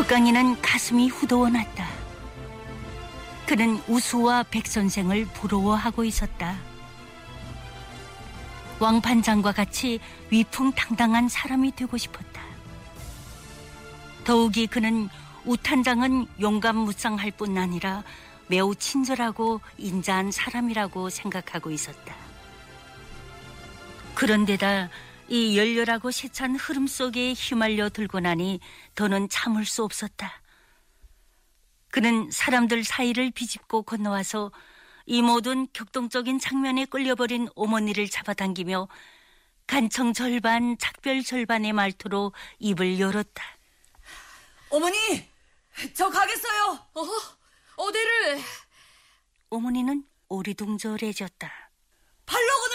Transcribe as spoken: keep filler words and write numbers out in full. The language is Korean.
격강이는 가슴이 후더워났다. 그는 우수와 백선생을 부러워하고 있었다. 왕판장과 같이 위풍당당한 사람이 되고 싶었다. 더욱이 그는 우탄장은 용감무쌍할 뿐 아니라 매우 친절하고 인자한 사람이라고 생각하고 있었다. 그런데다 이 열렬하고 세찬 흐름 속에 휘말려 들고 나니 더는 참을 수 없었다. 그는 사람들 사이를 비집고 건너와서 이 모든 격동적인 장면에 끌려버린 어머니를 잡아당기며 간청 절반, 작별 절반의 말투로 입을 열었다. 어머니, 저 가겠어요. 어? 어디를? 어머니는 오리둥절해졌다. 발로고